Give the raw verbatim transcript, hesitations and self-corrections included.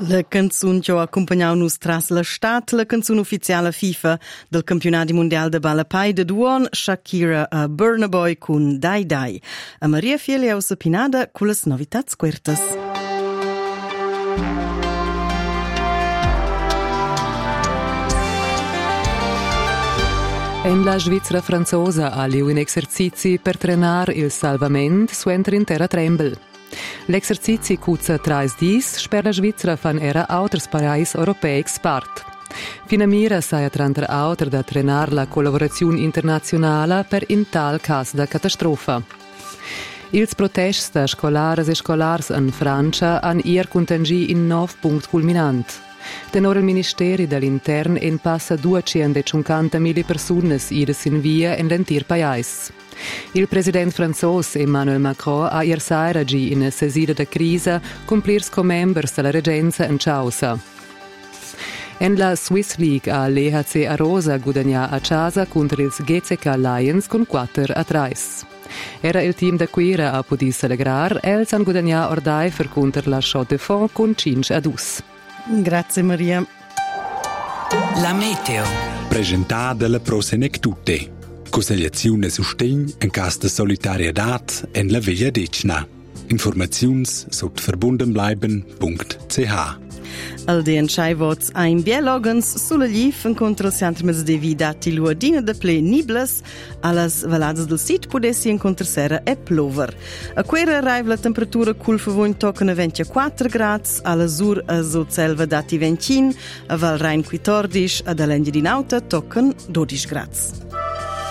La canzone che ha accompagnato tras la stat, la canzone ufficiale FIFA del campionato mondiale de Balapai de Duon, Shakira a Burna Boy con Dai Dai. A Maria Fiele Pinada con le novità quertas. En la Svizzera franzosa ha liu in exercizi per trenar il salvament suenter in terra trembel. L'exercizi cuzza trais dis, sper la Svizzera fan era auters parais europeics part. Fina mira saia tranter auter da trenar la collaborazione internazionale per in tal cas da catastrofa. Ils protests da scolares e scolars in Francia han ier contangi in nov punct culminant. Tenor il Ministeri dell'Intern en passa duecentocinquantamila personas idas in via en l'entir pais. Il president francos Emmanuel Macron ha ier saira gi in sesida da crisa complirs co members della regenza in Chausa. En la Swiss League a l'E H C Arosa guadagna a casa contro ils G C K Lions con quattro a tre. Era il team da Quera a poter celebrar, els han guadagna ordai per contro la Chaux de Fonds con cinque a due. Grazie Maria. La meteo. Presentata la Prosenectute. Consigliazione sustegn in cas de solidarietà en la Via Decna. Informations sot verbundenbleiben punkt c h. Al de entscheivots ein bielogans sulla Liv incontra il centro mezzdevi dati luadina de ple niblas allas valadas del sit podessi incontra sera e plover. A quera arriva la temperatura cul favogn toccano ventiquattro gradi, alla sur a Zotselva dati ventin, a Val Rhein quattordici, ad Alendia di Nauta toccano dodici gradi.